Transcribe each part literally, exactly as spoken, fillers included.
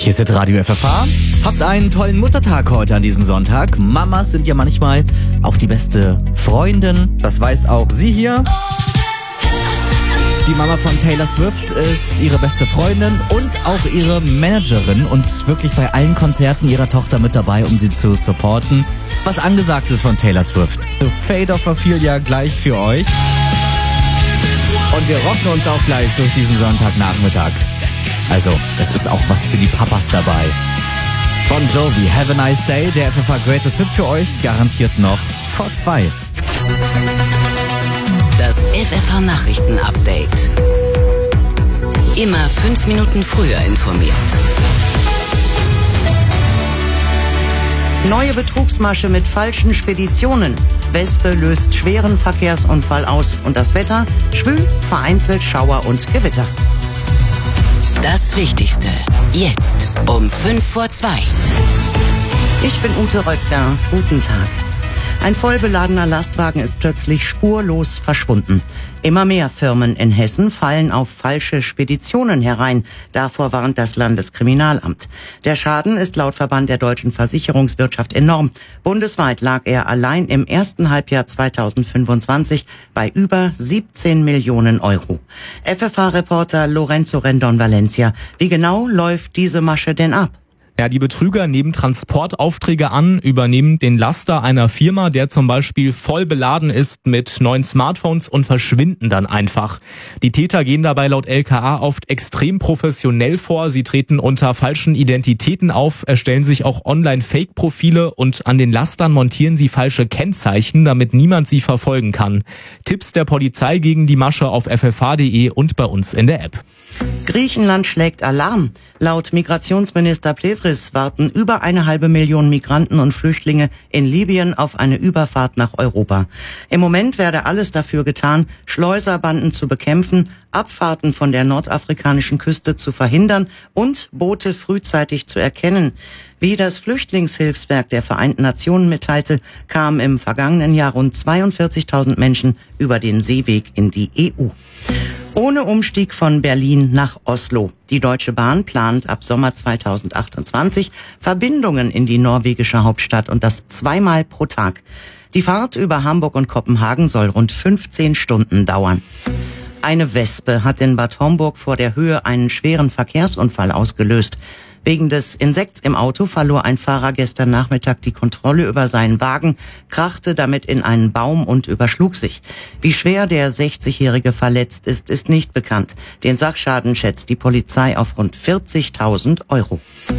Hier ist Radio F F H. Habt einen tollen Muttertag heute an diesem Sonntag. Mamas sind ja manchmal auch die beste Freundin. Das weiß auch sie hier. Die Mama von Taylor Swift ist ihre beste Freundin und auch ihre Managerin und wirklich bei allen Konzerten ihrer Tochter mit dabei, um sie zu supporten. Was angesagt ist von Taylor Swift. The Fate of Ophelia gleich für euch. Und wir rocken uns auch gleich durch diesen Sonntagnachmittag. Also, es ist auch was für die Papas dabei. Bon Jovi, Have a Nice Day, der F F H Greatest Hit für euch, garantiert noch vor zwei. Das F F H Nachrichten Update. Immer fünf Minuten früher informiert. Neue Betrugsmasche mit falschen Speditionen. Wespe löst schweren Verkehrsunfall aus. Und das Wetter? Schwül, vereinzelt Schauer und Gewitter. Das Wichtigste. Jetzt um fünf vor zwei. Ich bin Ute Röttger. Guten Tag. Ein vollbeladener Lastwagen ist plötzlich spurlos verschwunden. Immer mehr Firmen in Hessen fallen auf falsche Speditionen herein. Davor warnt das Landeskriminalamt. Der Schaden ist laut Verband der deutschen Versicherungswirtschaft enorm. Bundesweit lag er allein im ersten Halbjahr zweitausendfünfundzwanzig bei über siebzehn Millionen Euro. F F H-Reporter Lorenzo Rendon Valencia. Wie genau läuft diese Masche denn ab? Ja, die Betrüger nehmen Transportaufträge an, übernehmen den Laster einer Firma, der zum Beispiel voll beladen ist mit neuen Smartphones und verschwinden dann einfach. Die Täter gehen dabei laut L K A oft extrem professionell vor. Sie treten unter falschen Identitäten auf, erstellen sich auch Online-Fake-Profile und an den Lastern montieren sie falsche Kennzeichen, damit niemand sie verfolgen kann. Tipps der Polizei gegen die Masche auf f f h punkt d e und bei uns in der App. Griechenland schlägt Alarm. Laut Migrationsminister Plevris warten über eine halbe Million Migranten und Flüchtlinge in Libyen auf eine Überfahrt nach Europa. Im Moment werde alles dafür getan, Schleuserbanden zu bekämpfen, Abfahrten von der nordafrikanischen Küste zu verhindern und Boote frühzeitig zu erkennen. Wie das Flüchtlingshilfswerk der Vereinten Nationen mitteilte, kamen im vergangenen Jahr rund zweiundvierzigtausend Menschen über den Seeweg in die E U. Ohne Umstieg von Berlin nach Oslo. Die Deutsche Bahn plant ab Sommer zweitausendachtundzwanzig Verbindungen in die norwegische Hauptstadt und das zweimal pro Tag. Die Fahrt über Hamburg und Kopenhagen soll rund fünfzehn Stunden dauern. Eine Wespe hat in Bad Homburg vor der Höhe einen schweren Verkehrsunfall ausgelöst. Wegen des Insekts im Auto verlor ein Fahrer gestern Nachmittag die Kontrolle über seinen Wagen, krachte damit in einen Baum und überschlug sich. Wie schwer der sechzigjährige verletzt ist, ist nicht bekannt. Den Sachschaden schätzt die Polizei auf rund vierzigtausend Euro.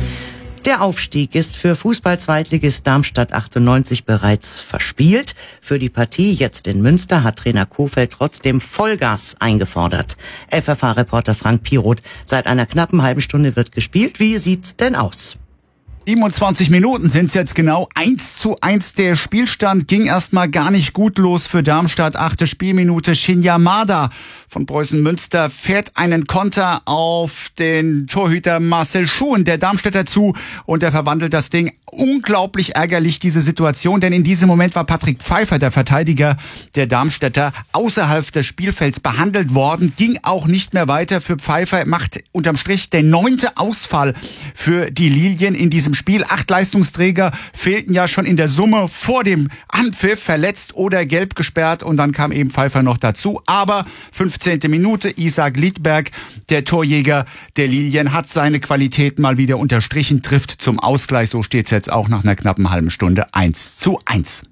Der Aufstieg ist für Fußball-Zweitligist Darmstadt achtundneunzig bereits verspielt. Für die Partie jetzt in Münster hat Trainer Kohfeldt trotzdem Vollgas eingefordert. F F H-Reporter Frank Piroth. Seit einer knappen halben Stunde wird gespielt. Wie sieht's denn aus? siebenundzwanzig Minuten sind's jetzt genau. eins zu eins der Spielstand. Ging erstmal gar nicht gut los für Darmstadt. Achte Spielminute. Shinyamada von Preußen Münster fährt einen Konter auf den Torhüter Marcel Schuhen, der Darmstädter, zu, und er verwandelt das Ding. Unglaublich ärgerlich, diese Situation, denn in diesem Moment war Patrick Pfeiffer, der Verteidiger der Darmstädter, außerhalb des Spielfelds behandelt worden. Ging auch nicht mehr weiter für Pfeiffer. Macht unterm Strich der neunte Ausfall für die Lilien in diesem Spiel. Acht Leistungsträger fehlten ja schon in der Summe vor dem Anpfiff, verletzt oder gelb gesperrt, und dann kam eben Pfeiffer noch dazu. Aber fünfzehnte Minute, Isaac Liedberg, der Torjäger der Lilien, hat seine Qualitäten mal wieder unterstrichen, trifft zum Ausgleich. So steht's jetzt auch nach einer knappen halben Stunde eins zu eins.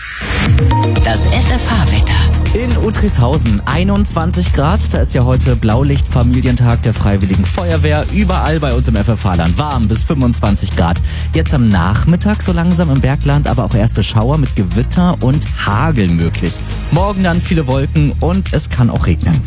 Das F F H-Wetter. In Utrilshausen einundzwanzig Grad, da ist ja heute Blaulicht-Familientag der Freiwilligen Feuerwehr. Überall bei uns im F F H-Land warm bis fünfundzwanzig Grad. Jetzt am Nachmittag so langsam im Bergland, aber auch erste Schauer mit Gewitter und Hagel möglich. Morgen dann viele Wolken und es kann auch regnen.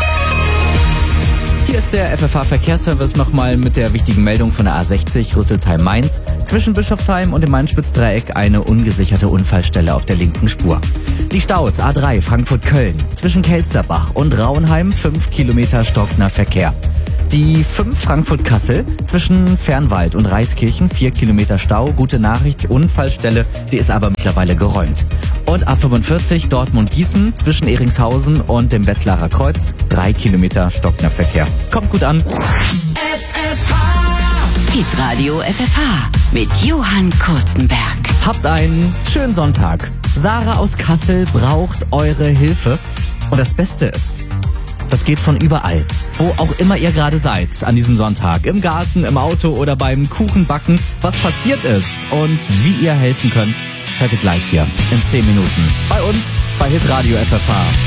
Hier ist der F F H-Verkehrsservice nochmal mit der wichtigen Meldung von der A sechzig Rüsselsheim-Mainz. Zwischen Bischofsheim und dem Main-Spitz-Dreieck eine ungesicherte Unfallstelle auf der linken Spur. Die Staus A drei Frankfurt-Köln. Zwischen Kelsterbach und Rauenheim fünf Kilometer stockender Verkehr. Die fünf Frankfurt-Kassel zwischen Fernwald und Reiskirchen, vier Kilometer Stau. Gute Nachricht, Unfallstelle, die ist aber mittlerweile geräumt. Und A fünfundvierzig Dortmund-Gießen zwischen Ehringshausen und dem Wetzlarer Kreuz, drei Kilometer stockender Verkehr. Kommt gut an. S F H Hitradio F F H mit Johann Kurzenberg. Habt einen schönen Sonntag. Sarah aus Kassel braucht eure Hilfe. Und das Beste ist, das geht von überall. Wo auch immer ihr gerade seid an diesem Sonntag. Im Garten, im Auto oder beim Kuchenbacken. Was passiert ist und wie ihr helfen könnt, hört ihr gleich hier in zehn Minuten. Bei uns bei Hitradio F F H.